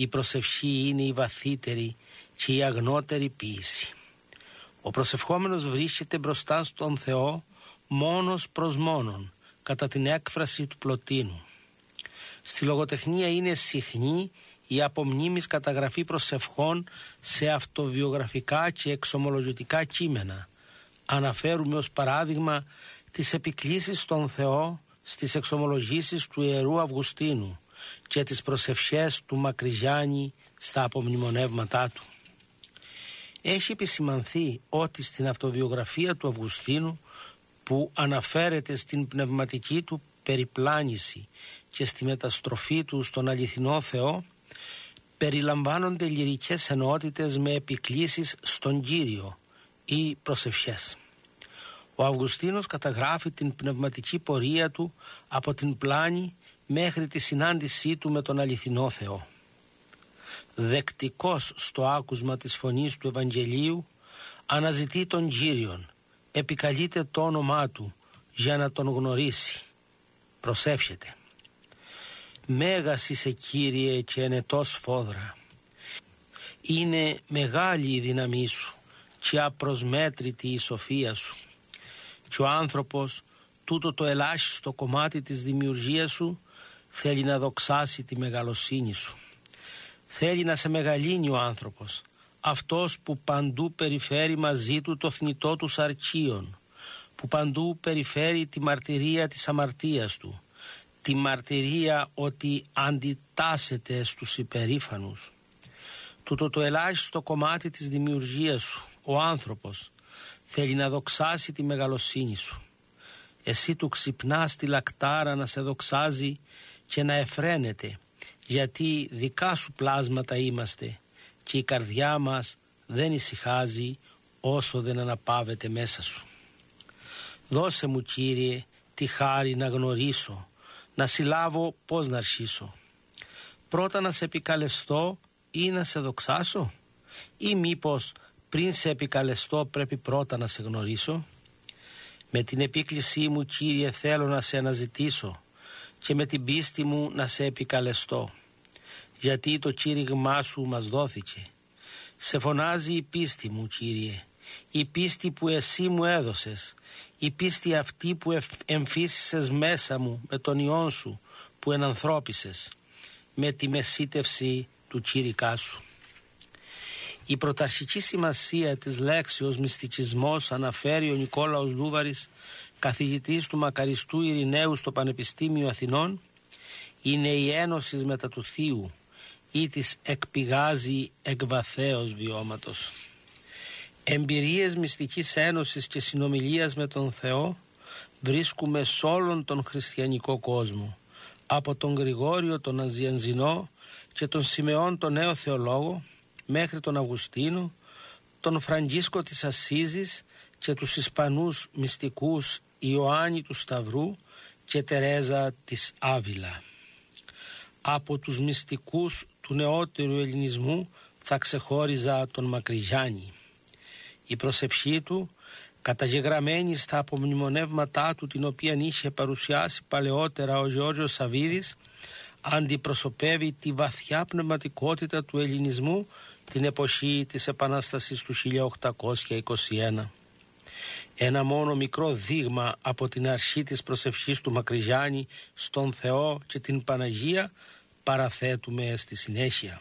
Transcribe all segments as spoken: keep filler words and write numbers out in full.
η προσευχή είναι η βαθύτερη και η αγνότερη ποίηση. Ο προσευχόμενος βρίσκεται μπροστά στον Θεό μόνος προς μόνον, κατά την έκφραση του πλωτίνου. Στη λογοτεχνία είναι συχνή η απομνήμης καταγραφή προσευχών σε αυτοβιογραφικά και εξομολογητικά κείμενα. Αναφέρουμε ως παράδειγμα τις επικλήσεις στον Θεό στις εξομολογήσεις του Ιερού Αυγουστίνου και τις προσευχές του Μακρυγιάννη στα απομνημονεύματά του. Έχει επισημανθεί ότι στην αυτοβιογραφία του Αυγουστίνου, που αναφέρεται στην πνευματική του περιπλάνηση και στη μεταστροφή του στον αληθινό Θεό, περιλαμβάνονται λυρικές ενότητες με επικλήσεις στον Κύριο ή προσευχές. Ο Αυγουστίνος καταγράφει την πνευματική πορεία του από την πλάνη μέχρι τη συνάντησή του με τον αληθινό Θεό. Δεκτικός στο άκουσμα της φωνής του Ευαγγελίου, αναζητεί τον Κύριον, επικαλείται το όνομά του για να τον γνωρίσει, προσεύχεται. Μέγας είσαι, Κύριε, και ενετός φόδρα. Είναι μεγάλη η δύναμή σου και απροσμέτρητη η σοφία σου. Και ο άνθρωπος, τούτο το ελάχιστο κομμάτι της δημιουργίας σου, θέλει να δοξάσει τη μεγαλοσύνη σου. Θέλει να σε μεγαλύνει ο άνθρωπος, αυτός που παντού περιφέρει μαζί του το θνητό του σαρκίον, που παντού περιφέρει τη μαρτυρία της αμαρτίας του, τη μαρτυρία ότι αντιτάσσεται στους υπερήφανους. Τούτο το ελάχιστο κομμάτι της δημιουργίας σου, ο άνθρωπος, θέλει να δοξάσει τη μεγαλοσύνη σου. Εσύ του ξυπνάς τη λακτάρα να σε δοξάζει και να εφραίνεται, γιατί δικά σου πλάσματα είμαστε και η καρδιά μας δεν ησυχάζει όσο δεν αναπαύεται μέσα σου. Δώσε μου, Κύριε, τη χάρη να γνωρίσω, να συλλάβω πώς να αρχίσω. Πρώτα να σε επικαλεστώ ή να σε δοξάσω, ή μήπως πριν σε επικαλεστώ πρέπει πρώτα να σε γνωρίσω. Με την επίκλησή μου, Κύριε, θέλω να σε αναζητήσω και με την πίστη μου να σε επικαλεστώ, γιατί το κήρυγμά σου μας δόθηκε. Σε φωνάζει η πίστη μου, Κύριε, η πίστη που εσύ μου έδωσες, η πίστη αυτή που εμφύσισες μέσα μου με τον Υιόν σου που ενανθρώπισες, με τη μεσίτευση του κήρυκά σου. Η πρωταρχική σημασία της λέξεως μυστικισμός αναφέρει ο Νικόλαος Δούβαρης, καθηγητής του Μακαριστού Ειρηναίου στο Πανεπιστήμιο Αθηνών, είναι η ένωση μετά του Θείου ή της εκπηγάζει εκ βαθέως βιώματος. Εμπειρίες μυστικής ένωσης και συνομιλίας με τον Θεό βρίσκουμε σε όλον τον χριστιανικό κόσμο, από τον Γρηγόριο τον Αζιανζινό και τον Σιμεών τον νέο θεολόγο μέχρι τον Αυγουστίνο, τον Φραγκίσκο της Ασσίζης και τους Ισπανούς μυστικούς Ιωάννη του Σταυρού και Τερέζα της Άβυλα. Από τους μυστικούς του νεότερου ελληνισμού θα ξεχώριζα τον Μακρυγιάννη. Η προσευχή του, καταγεγραμμένη στα απομνημονεύματά του, την οποία είχε παρουσιάσει παλαιότερα ο Γεώργιος Σαββίδης, αντιπροσωπεύει τη βαθιά πνευματικότητα του ελληνισμού την εποχή της Επανάστασης του χίλια οκτακόσια είκοσι ένα. Ένα μόνο μικρό δείγμα από την αρχή της προσευχής του Μακρυγιάννη στον Θεό και την Παναγία παραθέτουμε στη συνέχεια.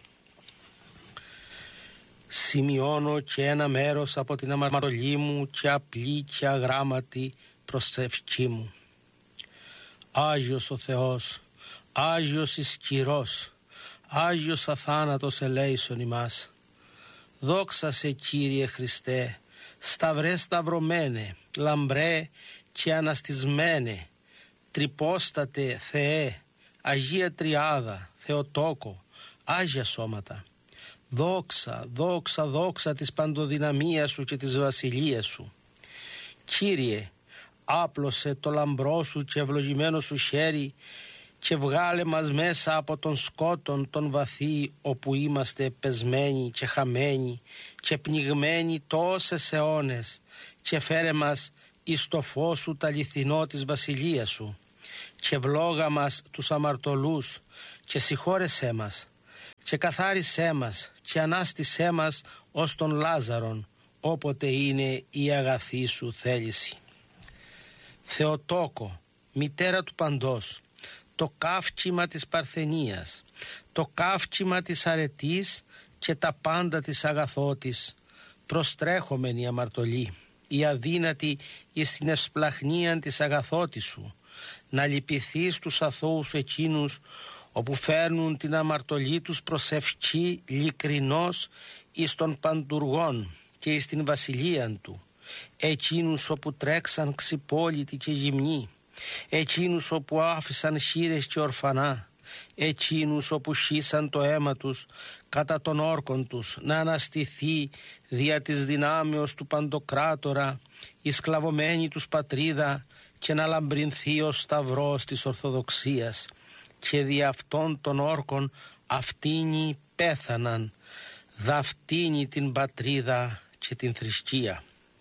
Σημειώνω και ένα μέρος από την αμαρτωλή μου και απλή και αγράμματη προσευχή μου. Άγιος ο Θεός, Άγιος ισχυρός, Άγιος αθάνατος ελέησον ημάς. Δόξα σε, Κύριε Χριστέ, σταυρέ σταυρωμένε, λαμπρέ και αναστισμένε, τριπόστατε Θεέ, Αγία Τριάδα, Θεοτόκο, Άγια σώματα. Δόξα, δόξα, δόξα της παντοδυναμίας σου και της βασιλείας σου. Κύριε, άπλωσε το λαμπρό σου και ευλογημένο σου χέρι και βγάλε μας μέσα από τον σκότον τον βαθύ, όπου είμαστε πεσμένοι και χαμένοι και πνιγμένοι τόσες αιώνες, και φέρε μας εις το φως σου τα αληθινό της βασιλείας σου, και ευλόγα μας τους αμαρτωλούς και συγχώρεσέ μας, και καθάρισέ μας και ανάστησέ μας ως τον Λάζαρον, όποτε είναι η αγαθή σου θέληση. Θεοτόκο, μητέρα του παντός, το καύκιμα της παρθενίας, το καύκιμα της αρετής και τα πάντα της αγαθότης, προστρέχομενη αμαρτωλή, η αδύνατη εις την ευσπλαχνίαν της αγαθότης σου, να λυπηθείς τους αθώους εκείνους, όπου φέρνουν την αμαρτωλή τους προσευχή ειλικρινώς εις των παντουργών και εις την βασιλείαν του, εκείνους όπου τρέξαν ξυπόλοιτοι και γυμνοί, εκείνους όπου άφησαν χήρες και ορφανά, εκείνους όπου σχίσαν το αίμα τους κατά των όρκων τους, να αναστηθεί δια της δυνάμεως του Παντοκράτορα η σκλαβωμένη τους πατρίδα και να λαμπρινθεί ο σταυρός της Ορθοδοξίας, και δι' αυτών των όρκων αυτήνοι πέθαναν, δαυτήνει την πατρίδα και την θρησκεία.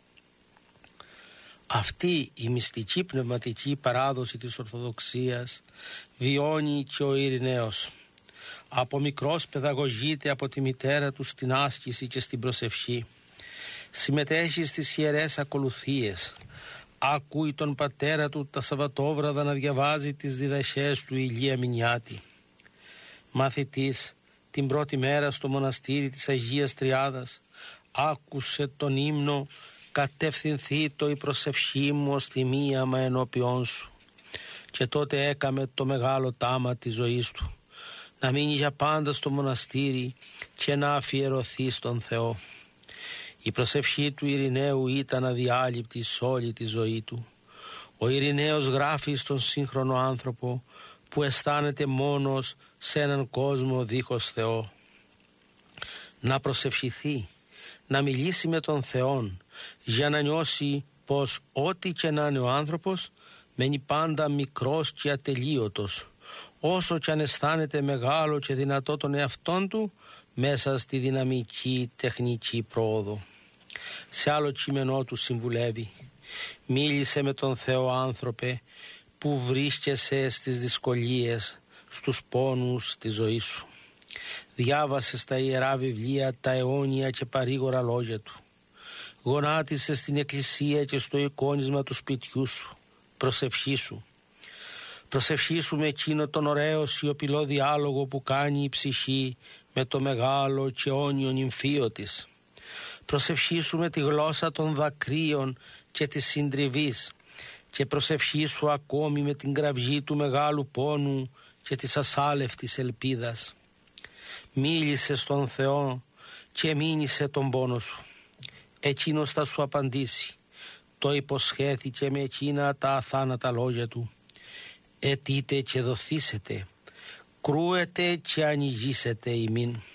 Αυτή η μυστική πνευματική παράδοση της Ορθοδοξίας βιώνει και ο Ειρηναίος. Από μικρός παιδαγωγείται από τη μητέρα του στην άσκηση και στην προσευχή. Συμμετέχει στις ιερές ακολουθίες. Ακούει τον πατέρα του τα Σαββατόβραδα να διαβάζει τις διδαχές του Ηλία Μηνιάτη. Μαθητής, την πρώτη μέρα στο μοναστήρι της Αγίας Τριάδας, άκουσε τον ύμνο «Κατευθυνθεί το η προσευχή μου ως θυμίαμα ενώπιόν σου». Και τότε έκαμε το μεγάλο τάμα της ζωής του, να μείνει για πάντα στο μοναστήρι και να αφιερωθεί στον Θεό. Η προσευχή του Ειρηναίου ήταν αδιάλειπτη σε όλη τη ζωή του. Ο Ειρηναίος γράφει στον σύγχρονο άνθρωπο που αισθάνεται μόνος σε έναν κόσμο δίχως Θεό. Να προσευχηθεί, να μιλήσει με τον Θεόν, για να νιώσει πως ό,τι και να είναι ο άνθρωπος μένει πάντα μικρός και ατελείωτος, όσο και αν αισθάνεται μεγάλο και δυνατό τον εαυτόν του μέσα στη δυναμική τεχνική πρόοδο. Σε άλλο κείμενό του συμβουλεύει: «Μίλησε με τον Θεό, άνθρωπε, που βρίσκεσαι στις δυσκολίες, στους πόνους της ζωής σου. Διάβασε στα ιερά βιβλία τα αιώνια και παρήγορα λόγια του. Γονάτισε στην εκκλησία και στο εικόνισμα του σπιτιού σου. Προσευχήσου. Προσευχήσου με εκείνο τον ωραίο σιωπηλό διάλογο που κάνει η ψυχή με το μεγάλο και αιώνιο νυμφίο της. Προσευχήσου με τη γλώσσα των δακρύων και της συντριβής, και προσευχήσου ακόμη με την κραυγή του μεγάλου πόνου και της ασάλευτης ελπίδας. Μίλησε στον Θεό και μήνυσε τον πόνο σου. Εκείνος θα σου απαντήσει. Το υποσχέθηκε με εκείνα τα αθάνατα λόγια του. Αιτείτε και δοθήσετε, κρούετε και ανοιγήσετε ημίν.